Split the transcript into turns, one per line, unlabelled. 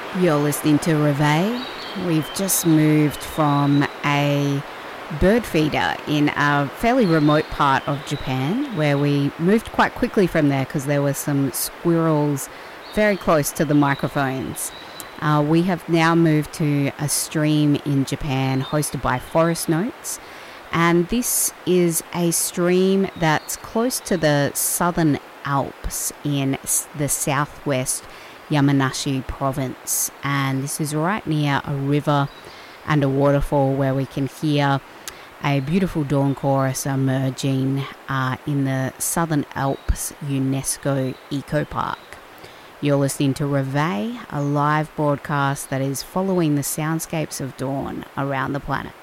You're listening to Reveille. We've just moved from a bird feeder in a fairly remote part of Japan, where we moved quite quickly from there because there were some squirrels very close to the microphones. We have now moved to a stream in Japan hosted by Forest Notes, and this is a stream that's close to the Southern Alps in the southwest Yamanashi province, and this is right near a river and a waterfall where we can hear a beautiful dawn chorus emerging in the Southern Alps UNESCO Eco Park. You're listening to Reveille, a live broadcast that is following the soundscapes of dawn around the planet.